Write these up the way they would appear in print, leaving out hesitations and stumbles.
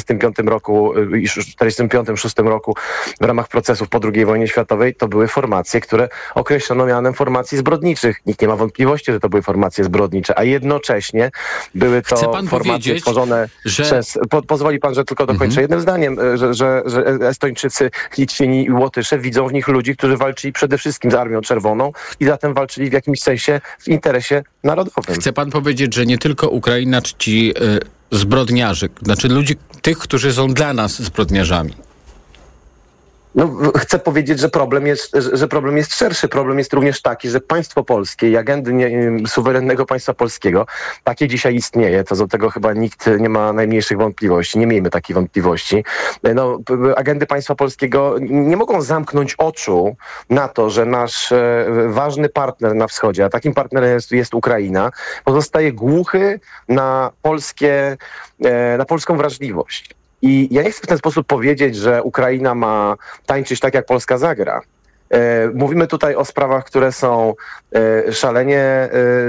45 roku i 45-6 roku w ramach procesów po II wojnie światowej, to były formacje, które określono mianem formacji zbrodniczych. Nikt nie ma wątpliwości, że to były formacje zbrodnicze, a jednocześnie były to formacje stworzone przez... Pozwoli pan, że tylko dokończę jednym zdaniem, że Estończycy, Litwini i Łotysze widzą w nich ludzi, którzy walczyli przede wszystkim z Armią Czerwoną i zatem walczyli w jakimś sensie w interesie narodowym. Chce pan powiedzieć, że nie tylko Ukraina czci zbrodniarzy, znaczy ludzi, tych, którzy są dla nas zbrodniarzami? No, chcę powiedzieć, że problem jest szerszy. Problem jest również taki, że państwo polskie i agendy suwerennego państwa polskiego, takie dzisiaj istnieje, to do tego chyba nikt nie ma najmniejszych wątpliwości, nie miejmy takiej wątpliwości. No, agendy państwa polskiego nie mogą zamknąć oczu na to, że nasz ważny partner na wschodzie, a takim partnerem jest Ukraina, pozostaje głuchy na polską wrażliwość. I ja nie chcę w ten sposób powiedzieć, że Ukraina ma tańczyć tak, jak Polska zagra. Mówimy tutaj o sprawach, które są szalenie...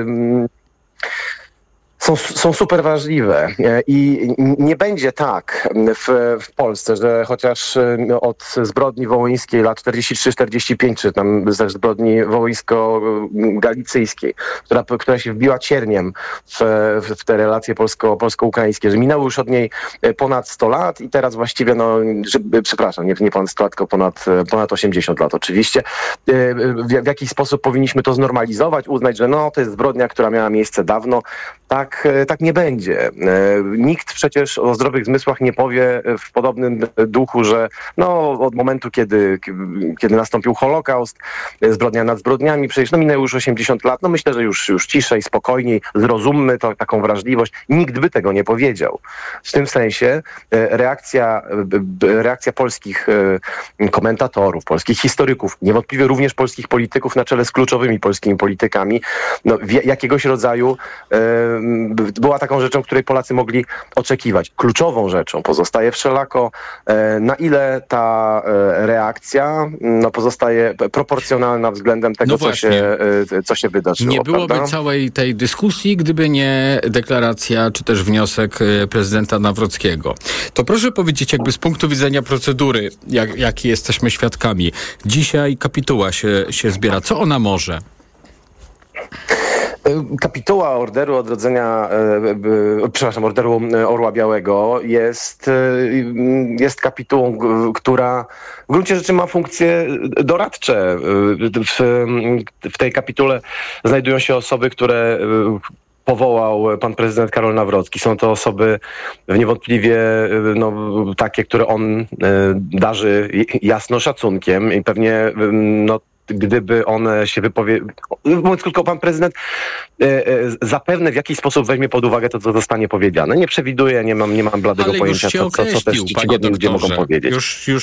Są super ważliwe i nie będzie tak w Polsce, że chociaż od zbrodni wołyńskiej lat 43-45, czy tam ze zbrodni wołyńsko-galicyjskiej, która się wbiła cierniem w te relacje polsko-ukraińskie, że minęło już od niej ponad 100 lat i teraz właściwie, przepraszam, nie ponad 100 lat, tylko ponad 80 lat oczywiście. W jakiś sposób powinniśmy to znormalizować, uznać, że to jest zbrodnia, która miała miejsce dawno. Tak nie będzie. Nikt przecież o zdrowych zmysłach nie powie w podobnym duchu, że od momentu, kiedy nastąpił Holokaust, zbrodnia nad zbrodniami, przecież minęło już 80 lat, myślę, że już ciszej, spokojniej, zrozummy taką wrażliwość. Nikt by tego nie powiedział. W tym sensie reakcja polskich komentatorów, polskich historyków, niewątpliwie również polskich polityków na czele z kluczowymi polskimi politykami, jakiegoś rodzaju była taką rzeczą, której Polacy mogli oczekiwać. Kluczową rzeczą pozostaje wszelako, na ile ta reakcja pozostaje proporcjonalna względem tego, co się wydarzyło. Nie byłoby całej tej dyskusji, gdyby nie deklaracja, czy też wniosek prezydenta Nawrockiego. To proszę powiedzieć, jakby z punktu widzenia procedury, jakiej jesteśmy świadkami. Dzisiaj kapituła się zbiera. Co ona może? Kapituła Orderu Odrodzenia, Orderu Orła Białego jest kapitułą, która w gruncie rzeczy ma funkcje doradcze. W tej kapitule znajdują się osoby, które powołał pan prezydent Karol Nawrocki. Są to osoby niewątpliwie takie, które on darzy jasno szacunkiem i pewnie gdyby one się mówiąc krótko, pan prezydent zapewne w jakiś sposób weźmie pod uwagę to, co zostanie powiedziane. Nie przewiduję, nie mam bladego pojęcia, co też czcigodni ludzie mogą powiedzieć.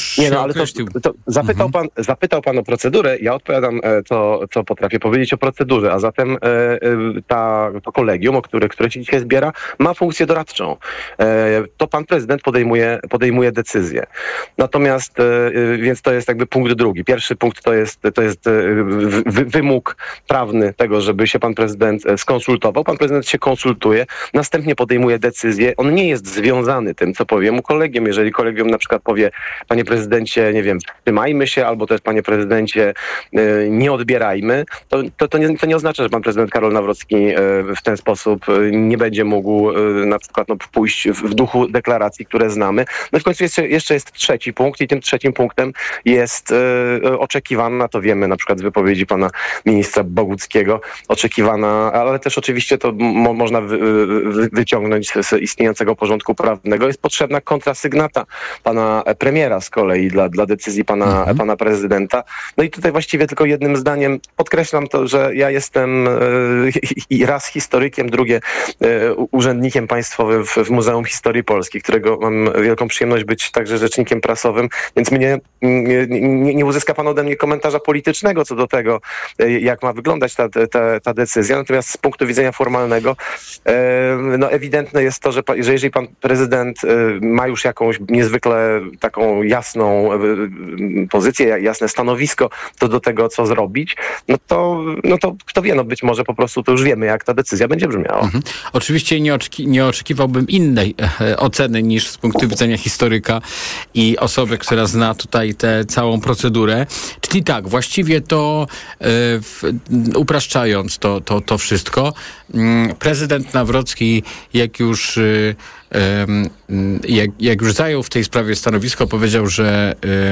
Zapytał pan o procedurę, ja odpowiadam co potrafię powiedzieć o procedurze, a zatem to kolegium, które się dzisiaj zbiera, ma funkcję doradczą. To pan prezydent podejmuje decyzję. Natomiast, więc to jest jakby punkt drugi. Pierwszy punkt to jest wymóg prawny tego, żeby się pan prezydent skonsultował. Pan prezydent się konsultuje, następnie podejmuje decyzję. On nie jest związany tym, co powie mu kolegium. Jeżeli kolegium na przykład powie, panie prezydencie, nie wiem, trzymajmy się, albo też panie prezydencie, nie odbierajmy, to nie oznacza, że pan prezydent Karol Nawrocki w ten sposób nie będzie mógł na przykład pójść w duchu deklaracji, które znamy. W końcu jeszcze jest trzeci punkt i tym trzecim punktem jest oczekiwana, to wiemy na przykład z wypowiedzi pana ministra Boguckiego, oczekiwana, ale też oczywiście to można wyciągnąć z istniejącego porządku prawnego. Jest potrzebna kontrasygnata pana premiera z kolei dla decyzji pana prezydenta. I tutaj właściwie tylko jednym zdaniem podkreślam to, że ja jestem raz historykiem, drugie urzędnikiem państwowym w Muzeum Historii Polski, którego mam wielką przyjemność być także rzecznikiem prasowym, więc nie uzyska pan ode mnie komentarza politycznego politycznego co do tego, jak ma wyglądać ta decyzja. Natomiast z punktu widzenia formalnego no ewidentne jest to, że jeżeli pan prezydent ma już jakąś niezwykle taką jasną pozycję, jasne stanowisko do tego, co zrobić, no to kto wie, no być może po prostu to już wiemy, jak ta decyzja będzie brzmiała. Mhm. Oczywiście nie oczekiwałbym innej oceny niż z punktu widzenia historyka i osoby, która zna tutaj tę całą procedurę. Czyli tak, właściwie to upraszczając to wszystko, prezydent Nawrocki, jak już zajął w tej sprawie stanowisko, powiedział, że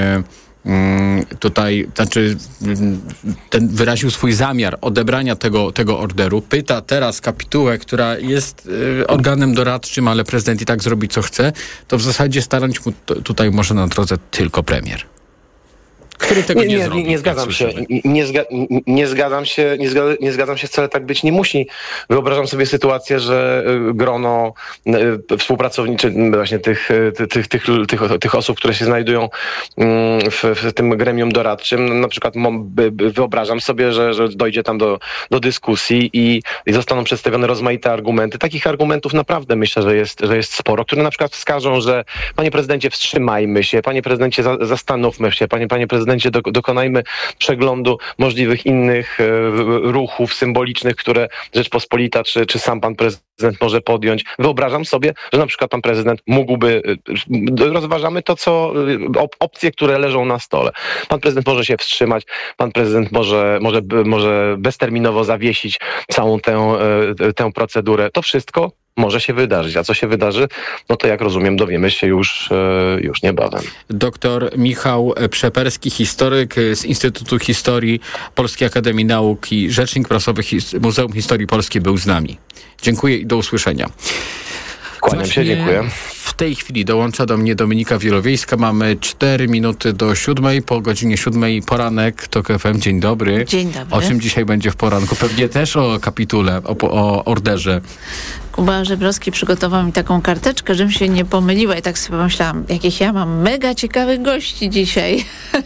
tutaj, wyraził swój zamiar odebrania tego orderu. Pyta teraz kapitułę, która jest organem doradczym, ale prezydent i tak zrobi, co chce, to w zasadzie stanąć mu tutaj może na drodze tylko premier. Który tego nie zrobi. Nie zgadzam się. Nie zgadzam się, wcale tak być nie musi. Wyobrażam sobie sytuację, że grono współpracownicze właśnie tych osób, które się znajdują w tym gremium doradczym, na przykład wyobrażam sobie, że dojdzie tam do dyskusji i zostaną przedstawione rozmaite argumenty. Takich argumentów naprawdę myślę, że jest sporo, które na przykład wskażą, że panie prezydencie, wstrzymajmy się, panie prezydencie, zastanówmy się, panie prezydencie, dokonajmy przeglądu możliwych innych ruchów symbolicznych, które Rzeczpospolita czy sam pan prezydent może podjąć. Wyobrażam sobie, że na przykład pan prezydent mógłby, rozważamy to, opcje, które leżą na stole. Pan prezydent może się wstrzymać, pan prezydent może bezterminowo zawiesić całą tę procedurę. To wszystko może się wydarzyć. A co się wydarzy? No to jak rozumiem, dowiemy się już niebawem. Doktor Michał Przeperski, historyk z Instytutu Historii Polskiej Akademii Nauk i rzecznik prasowy Muzeum Historii Polskiej był z nami. Dziękuję i do usłyszenia. Kłaniam się, dziękuję. W tej chwili dołącza do mnie Dominika Wielowiejska. Mamy 4 minuty do 7. Po godzinie 7 poranek TOK FM. Dzień dobry. Dzień dobry. O czym dzisiaj będzie w poranku? Pewnie też o kapitule, o orderze. Kuba Żebrowski przygotował mi taką karteczkę, żebym się nie pomyliła i tak sobie pomyślałam, jakich ja mam mega ciekawych gości dzisiaj.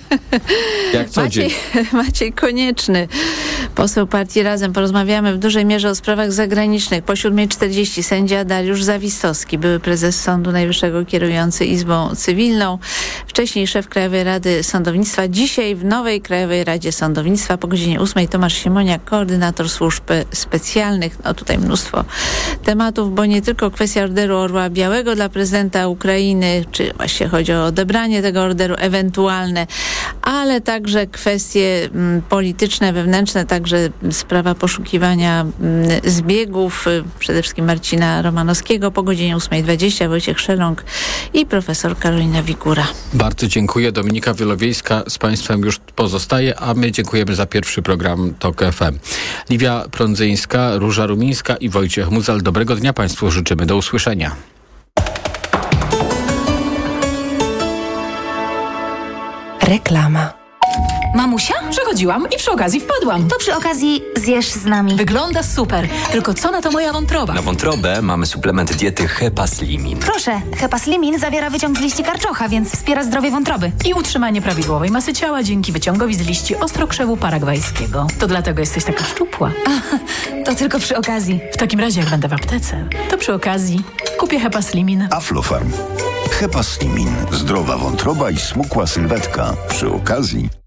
Jak co dzień. Maciej Konieczny, poseł partii Razem. Porozmawiamy w dużej mierze o sprawach zagranicznych. Po 7:40 sędzia Dariusz Zawistowski, były prezes Sądu Najwyższego kierujący Izbą Cywilną, wcześniej szef Krajowej Rady Sądownictwa. Dzisiaj w nowej Krajowej Radzie Sądownictwa po godzinie 8 Tomasz Siemoniak, koordynator służb specjalnych. No tutaj mnóstwo tematów, bo nie tylko kwestia orderu Orła Białego dla prezydenta Ukrainy, czy właściwie chodzi o odebranie tego orderu ewentualne, ale także kwestie polityczne, wewnętrzne, także sprawa poszukiwania zbiegów, przede wszystkim Marcina Romanowskiego po godzinie 8:20, Wojciech Szeląg i profesor Karolina Wikura. Bardzo dziękuję. Dominika Wielowiejska z Państwem już pozostaje, a my dziękujemy za pierwszy program TOK FM. Liwia Prądzyńska, Róża Rumińska i Wojciech Muzal. Dobrego dnia Państwu życzymy. Do usłyszenia. Reklama. Mamusia? Przechodziłam i przy okazji wpadłam. To przy okazji zjesz z nami. Wygląda super. Tylko co na to moja wątroba? Na wątrobę mamy suplement diety Hepaslimin. Proszę, Hepaslimin zawiera wyciąg z liści karczocha, więc wspiera zdrowie wątroby. I utrzymanie prawidłowej masy ciała dzięki wyciągowi z liści ostrokrzewu paragwajskiego. To dlatego jesteś taka szczupła. To tylko przy okazji. W takim razie, jak będę w aptece, to przy okazji kupię Hepaslimin. Aflofarm. Hepaslimin. Zdrowa wątroba i smukła sylwetka. Przy okazji